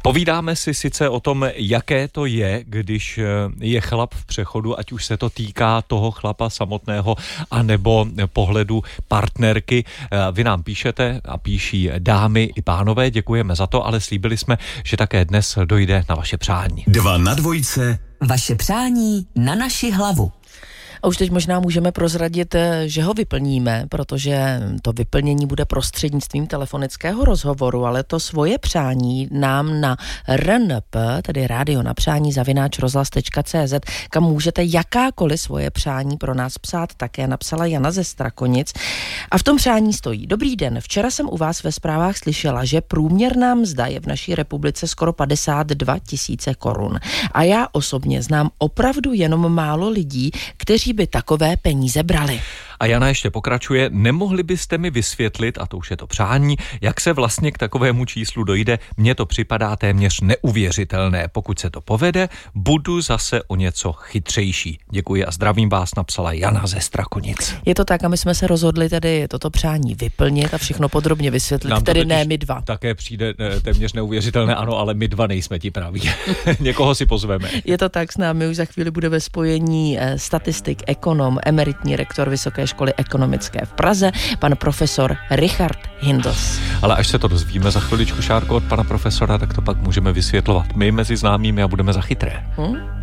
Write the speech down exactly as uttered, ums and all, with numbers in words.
Povídáme si sice o tom, jaké to je, když je chlap v přechodu, ať už se to týká toho chlapa samotného, anebo pohledu partnerky. Vy nám píšete a píší dámy i pánové, děkujeme za to, ale slíbili jsme, že také dnes dojde na vaše přání. Dva na dvojce. Vaše přání na naši hlavu. A už teď možná můžeme prozradit, že ho vyplníme, protože to vyplnění bude prostřednictvím telefonického rozhovoru, ale to svoje přání nám na R N P, tedy rádio na přání zavináč rozhlas tečka cé zet, kam můžete jakákoliv svoje přání pro nás psát, také napsala Jana ze Strakonic. A v tom přání stojí: Dobrý den, včera jsem u vás ve zprávách slyšela, že průměrná mzda je v naší republice skoro padesát dva tisíce korun. A já osobně znám opravdu jenom málo lidí, kteří by takové peníze brali. A Jana ještě pokračuje: Nemohli byste mi vysvětlit, a to už je to přání, jak se vlastně k takovému číslu dojde? Mně to připadá téměř neuvěřitelné. Pokud se to povede, budu zase o něco chytřejší. Děkuji a zdravím vás, napsala Jana ze Strakonic. Je to tak a my jsme se rozhodli tedy toto přání vyplnit a všechno podrobně vysvětlit, Nám tedy ne my dva. Také přijde téměř neuvěřitelné, ano, ale my dva nejsme ti praví. Někoho si pozveme. Je to tak, s námi už za chvíli bude ve spojení statistik, ekonom, emeritní rektor Vysoké školy ekonomické v Praze, pan profesor Richard Hindls. Ale až se to dozvíme za chviličku, Šárko, od pana profesora, tak to pak můžeme vysvětlovat my mezi známými a budeme za chytré. Hmm?